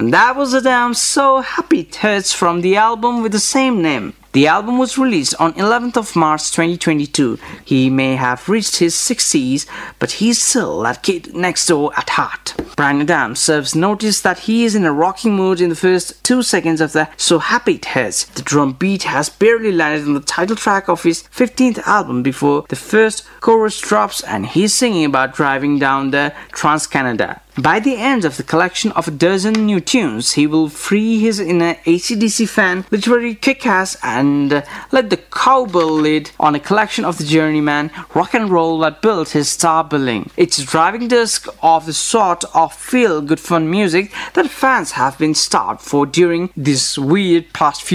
And that was Adam's So Happy It Hurts from the album with the same name. The album was released on 11th of March 2022. He may have reached his 60s, but he's still that kid next door at heart. Bryan Adams serves notice that he is in a rocking mood in the first 2 seconds of the So Happy It Hurts. The drum beat has barely landed on the title track of his 15th album before the first chorus drops and he's singing about driving down the Trans-Canada. By the end of the collection of a dozen new tunes, he will free his inner AC/DC fan, literary kick-ass, and let the cowbell lid on a collection of the journeyman rock and roll that built his star billing. It's a driving disc of the sort of feel-good fun music that fans have been starved for during this weird past few